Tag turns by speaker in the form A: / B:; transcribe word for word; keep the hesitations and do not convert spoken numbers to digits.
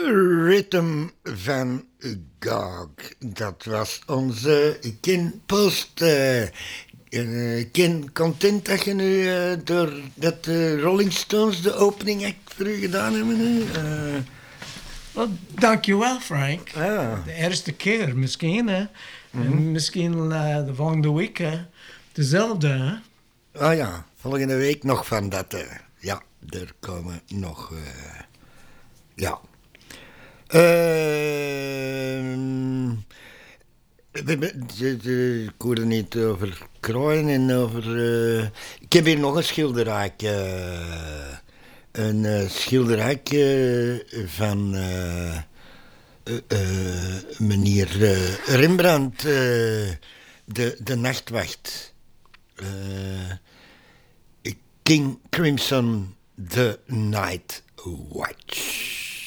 A: Rhythm van Gog. Dat was onze Ken Post. Uh, uh, Ken, content dat je nu uh, door dat uh, Rolling Stones de opening act voor u gedaan hebben nu? Uh,
B: Well, dankjewel, Frank.
A: ah.
B: De eerste keer misschien, hè.
A: Mm-hmm.
B: En misschien uh, de volgende week uh, dezelfde, hè.
A: Ah ja, volgende week nog van dat. Uh, ja, er komen nog... Uh, ja... Uh, ik hoorde niet over krooien en over... Uh, ik heb hier nog een schilderij. Uh, een uh, schilderij uh, van uh, uh, uh, meneer uh, Rembrandt, uh, de, de nachtwacht. Uh, King Crimson, The Night Watch.